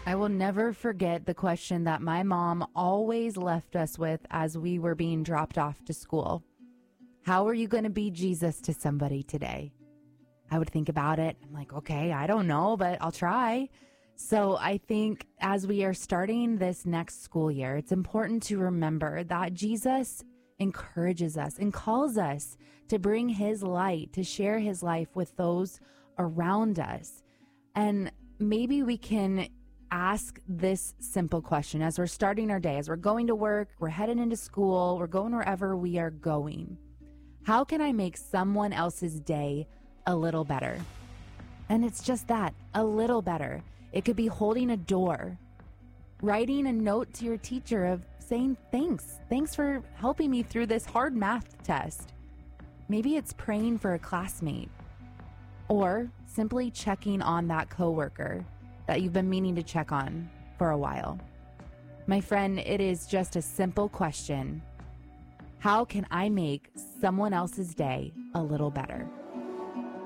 I will never forget the question that my mom always left us with as we were being dropped off to school. How are you going to be Jesus to somebody today? I would think about it. I'm like, okay, I don't know, but I'll try. So I think as we are starting this next school year, it's important to remember that Jesus encourages us and calls us to bring his light, to share his life with those around us. And maybe we can ask this simple question as we're starting our day, as we're going to work, we're heading into school, we're going wherever we are going. How can I make someone else's day a little better? And it's just that, a little better. It could be holding a door, writing a note to your teacher of saying thanks. Thanks for helping me through this hard math test. Maybe it's praying for a classmate, or simply checking on that coworker that you've been meaning to check on for a while. My friend, it is just a simple question. How can I make someone else's day a little better?